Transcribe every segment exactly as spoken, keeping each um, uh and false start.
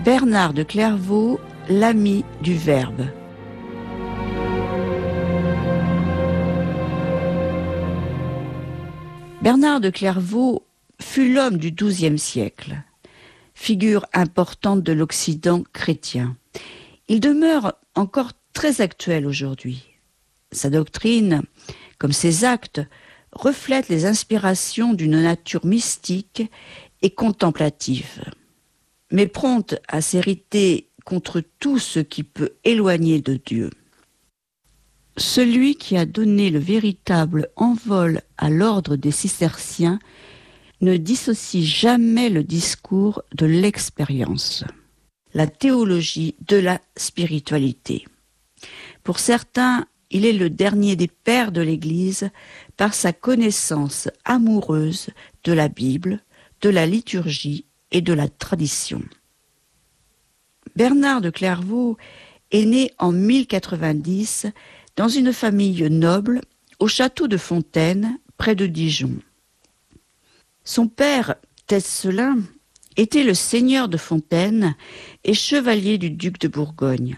Bernard de Clairvaux, l'ami du Verbe. Bernard de Clairvaux fut l'homme du douzième siècle, figure importante de l'Occident chrétien. Il demeure encore très actuel aujourd'hui. Sa doctrine, comme ses actes, reflète les inspirations d'une nature mystique et contemplative, mais prompte à s'irriter contre tout ce qui peut éloigner de Dieu. Celui qui a donné le véritable envol à l'ordre des cisterciens ne dissocie jamais le discours de l'expérience, la théologie de la spiritualité. Pour certains, il est le dernier des pères de l'Église par sa connaissance amoureuse de la Bible, de la liturgie et de la tradition. Bernard de Clairvaux est né en mille quatre-vingt-dix dans une famille noble au château de Fontaine, près de Dijon. Son père, Tescelin, était le seigneur de Fontaine et chevalier du duc de Bourgogne.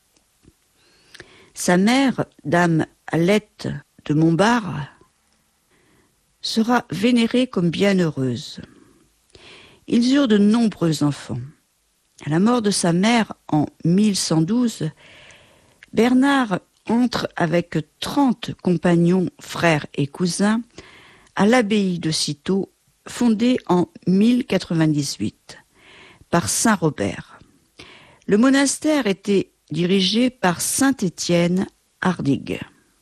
Sa mère, dame Alette de Montbard, sera vénérée comme bienheureuse. Ils eurent de nombreux enfants. À la mort de sa mère en mille cent douze, Bernard entre avec trente compagnons, frères et cousins à l'abbaye de Cîteaux, fondée en mille quatre-vingt-dix-huit par saint Robert. Le monastère était dirigé par saint Étienne Hardig.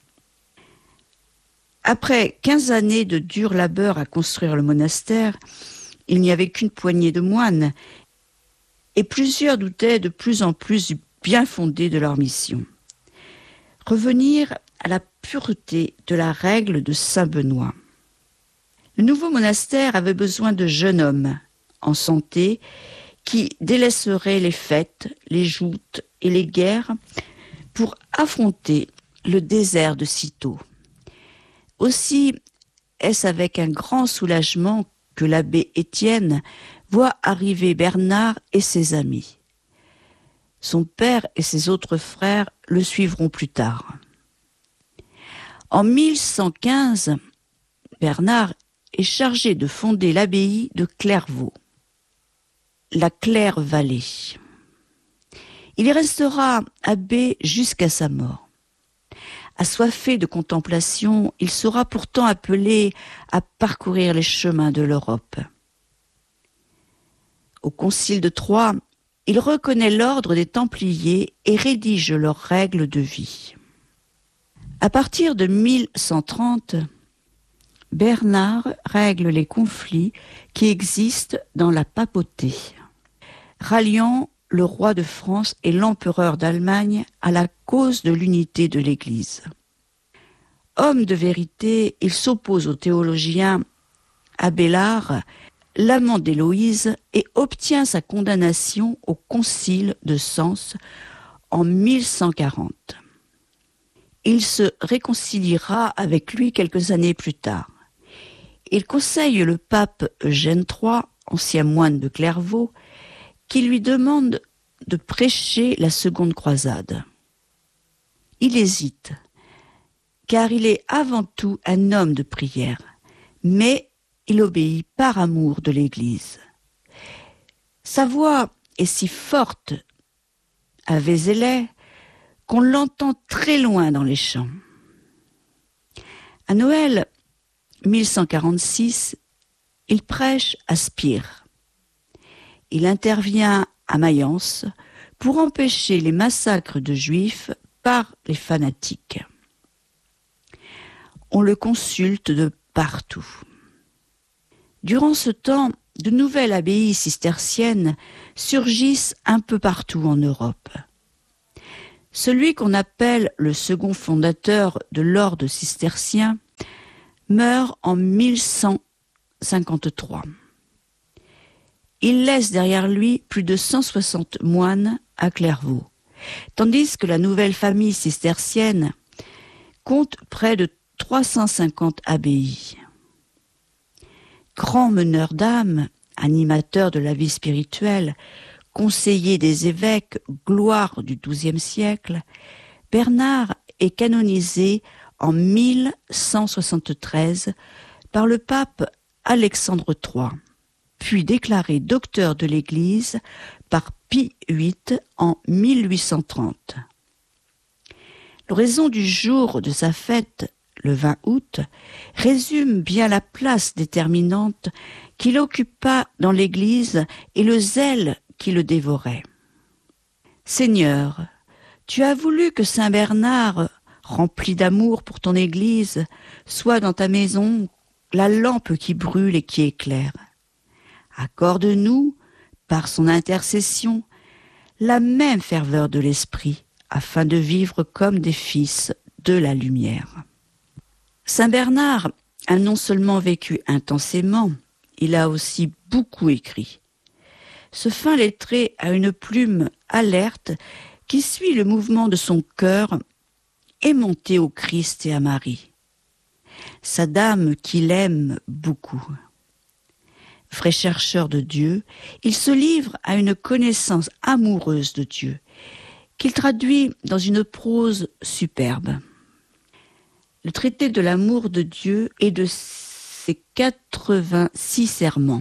Après quinze années de dur labeur à construire le monastère, il n'y avait qu'une poignée de moines et plusieurs doutaient de plus en plus du bien fondé de leur mission. Revenir à la pureté de la règle de saint Benoît. Le nouveau monastère avait besoin de jeunes hommes en santé qui délaisseraient les fêtes, les joutes et les guerres pour affronter le désert de Cîteaux. Aussi est-ce avec un grand soulagement que l'abbé Étienne voit arriver Bernard et ses amis. Son père et ses autres frères le suivront plus tard. En mille cent quinze, Bernard est chargé de fonder l'abbaye de Clairvaux, la Claire-Vallée. Il y restera abbé jusqu'à sa mort. Assoiffé de contemplation, il sera pourtant appelé à parcourir les chemins de l'Europe. Au Concile de Troyes, il reconnaît l'ordre des Templiers et rédige leurs règles de vie. À partir de mille cent trente, Bernard règle les conflits qui existent dans la papauté, ralliant le roi de France et l'empereur d'Allemagne à la cause de l'unité de l'Église. Homme de vérité, il s'oppose au théologien Abélard, l'amant d'Héloïse, et obtient sa condamnation au concile de Sens en mille cent quarante. Il se réconciliera avec lui quelques années plus tard. Il conseille le pape Eugène trois, ancien moine de Clairvaux, qui lui demande de prêcher la seconde croisade. Il hésite, car il est avant tout un homme de prière, mais il obéit par amour de l'Église. Sa voix est si forte à Vézelay qu'on l'entend très loin dans les champs. À Noël mille cent quarante-six, il prêche à Spire. Il intervient à Mayence pour empêcher les massacres de Juifs par les fanatiques. On le consulte de partout. Durant ce temps, de nouvelles abbayes cisterciennes surgissent un peu partout en Europe. Celui qu'on appelle le second fondateur de l'ordre cistercien meurt en mille cent cinquante-trois. Il laisse derrière lui plus de cent soixante moines à Clairvaux, tandis que la nouvelle famille cistercienne compte près de trois cent cinquante abbayes. Grand meneur d'âme, animateur de la vie spirituelle, conseiller des évêques, gloire du douzième siècle, Bernard est canonisé en mille cent soixante-treize par le pape Alexandre trois, puis déclaré docteur de l'Église par Pie huit en mille huit cent trente. L'oraison du jour de sa fête, le vingt août, résume bien la place déterminante qu'il occupa dans l'Église et le zèle qui le dévorait. Seigneur, tu as voulu que saint Bernard, rempli d'amour pour ton Église, soit dans ta maison la lampe qui brûle et qui éclaire. Accorde-nous, par son intercession, la même ferveur de l'esprit, afin de vivre comme des fils de la lumière. Saint Bernard a non seulement vécu intensément, il a aussi beaucoup écrit. Ce fin lettré a une plume alerte qui suit le mouvement de son cœur aimanté au Christ et à Marie, sa dame qu'il aime beaucoup. Vrai chercheur de Dieu, il se livre à une connaissance amoureuse de Dieu, qu'il traduit dans une prose superbe. Le traité de l'amour de Dieu est de ses quatre-vingt-six serments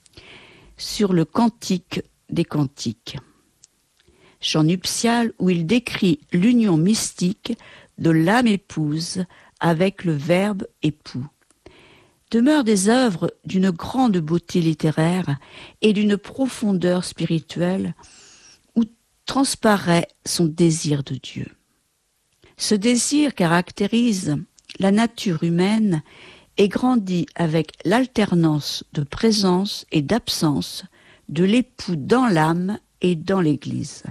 sur le cantique des cantiques, chant nuptial où il décrit l'union mystique de l'âme épouse avec le verbe époux, demeure des œuvres d'une grande beauté littéraire et d'une profondeur spirituelle où transparaît son désir de Dieu. Ce désir caractérise la nature humaine et grandit avec l'alternance de présence et d'absence de l'époux dans l'âme et dans l'Église.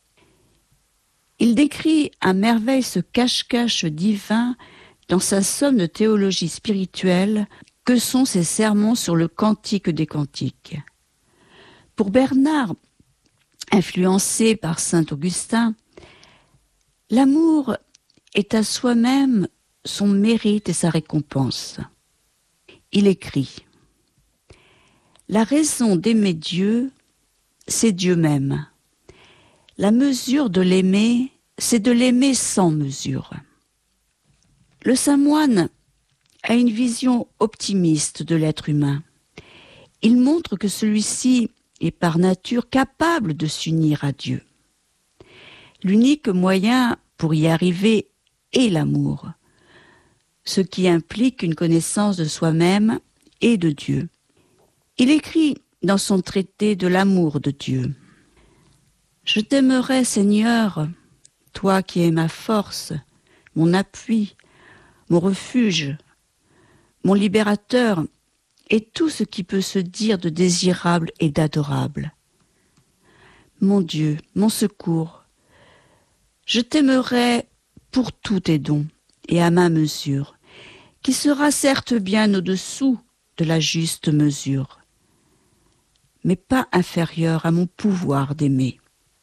Il décrit à merveille ce cache-cache divin dans sa somme de théologie spirituelle que sont ses sermons sur le cantique des cantiques. Pour Bernard, influencé par saint Augustin, l'amour est à soi-même son mérite et sa récompense. Il écrit « La raison d'aimer Dieu, c'est Dieu même. La mesure de l'aimer, c'est de l'aimer sans mesure. » Le saint moine a une vision optimiste de l'être humain. Il montre que celui-ci est par nature capable de s'unir à Dieu. L'unique moyen pour y arriver est l'amour, ce qui implique une connaissance de soi-même et de Dieu. Il écrit dans son traité de l'amour de Dieu « Je t'aimerai, Seigneur, toi qui es ma force, mon appui, mon refuge, mon libérateur, et tout ce qui peut se dire de désirable et d'adorable. Mon Dieu, mon secours, je t'aimerai pour tous tes dons et à ma mesure, qui sera certes bien au-dessous de la juste mesure, mais pas inférieure à mon pouvoir d'aimer.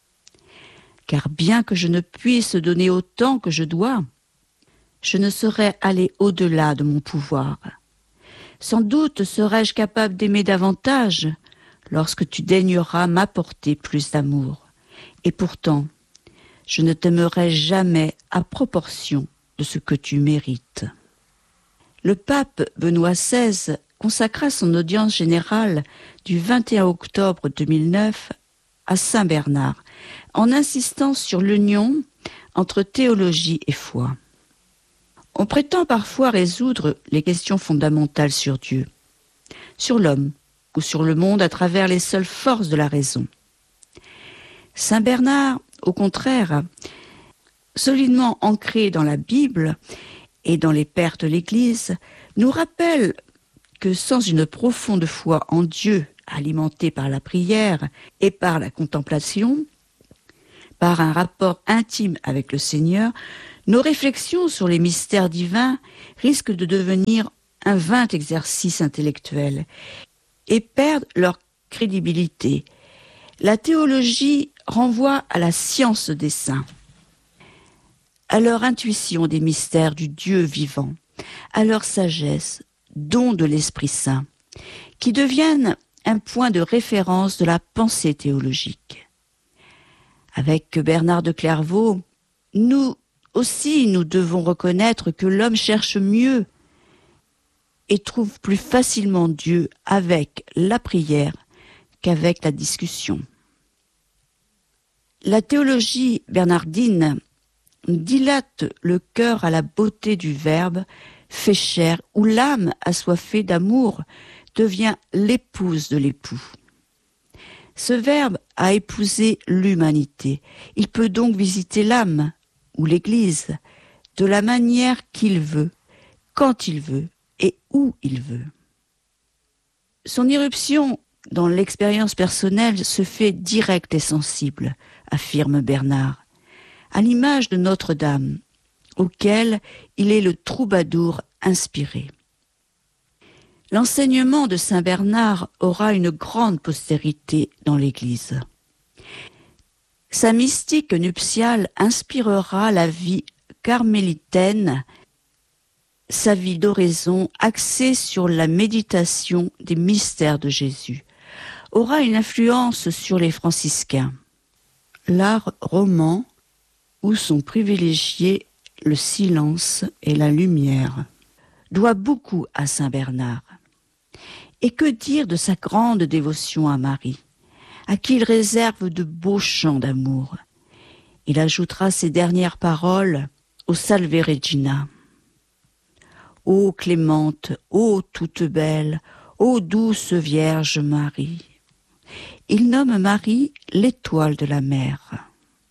Car bien que je ne puisse donner autant que je dois, je ne saurais aller au-delà de mon pouvoir. Sans doute serais-je capable d'aimer davantage lorsque tu daigneras m'apporter plus d'amour. Et pourtant, je ne t'aimerai jamais à proportion de ce que tu mérites. » Le pape Benoît seize consacra son audience générale du vingt et un octobre deux mille neuf à saint Bernard, en insistant sur l'union entre théologie et foi. On prétend parfois résoudre les questions fondamentales sur Dieu, sur l'homme ou sur le monde à travers les seules forces de la raison. Saint Bernard, au contraire, solidement ancré dans la Bible et dans les pères de l'Église, nous rappelle que sans une profonde foi en Dieu, alimentée par la prière et par la contemplation, par un rapport intime avec le Seigneur, nos réflexions sur les mystères divins risquent de devenir un vain exercice intellectuel et perdent leur crédibilité. La théologie renvoie à la science des saints, à leur intuition des mystères du Dieu vivant, à leur sagesse, don de l'Esprit Saint, qui deviennent un point de référence de la pensée théologique. Avec Bernard de Clairvaux, nous aussi nous devons reconnaître que l'homme cherche mieux et trouve plus facilement Dieu avec la prière qu'avec la discussion. La théologie bernardine dilate le cœur à la beauté du Verbe, fait chair, où l'âme assoiffée d'amour devient l'épouse de l'époux. Ce Verbe a épousé l'humanité. Il peut donc visiter l'âme ou l'Église de la manière qu'il veut, quand il veut et où il veut. Son irruption dans l'expérience personnelle se fait directe et sensible, affirme Bernard, à l'image de Notre-Dame, auquel il est le troubadour inspiré. L'enseignement de saint Bernard aura une grande postérité dans l'Église. Sa mystique nuptiale inspirera la vie carmélitaine, sa vie d'oraison axée sur la méditation des mystères de Jésus, aura une influence sur les franciscains. L'art roman, où sont privilégiés le silence et la lumière, doit beaucoup à saint Bernard. Et que dire de sa grande dévotion à Marie, à qui il réserve de beaux chants d'amour. Il ajoutera ces dernières paroles au Salve Regina. Ô clémente, ô toute belle, ô douce Vierge Marie. Il nomme Marie l'étoile de la mer.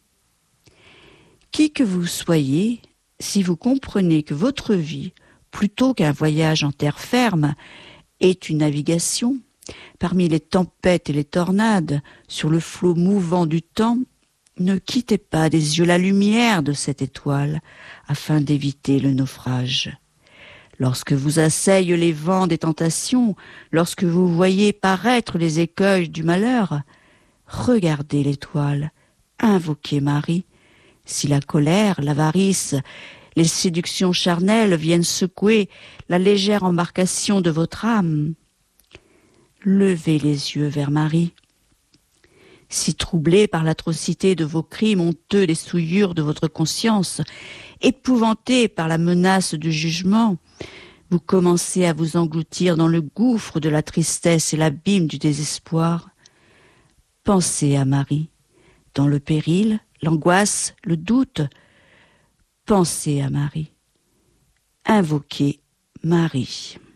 Qui que vous soyez, si vous comprenez que votre vie, plutôt qu'un voyage en terre ferme, est une navigation, parmi les tempêtes et les tornades, sur le flot mouvant du temps, ne quittez pas des yeux la lumière de cette étoile, afin d'éviter le naufrage. Lorsque vous assaillent les vents des tentations, lorsque vous voyez paraître les écueils du malheur, regardez l'étoile, invoquez Marie. Si la colère, l'avarice, les séductions charnelles viennent secouer la légère embarcation de votre âme, levez les yeux vers Marie. Si troublé par l'atrocité de vos crimes honteux des souillures de votre conscience, épouvanté par la menace du jugement, vous commencez à vous engloutir dans le gouffre de la tristesse et l'abîme du désespoir, pensez à Marie. Dans le péril, l'angoisse, le doute, pensez à Marie. Invoquez Marie.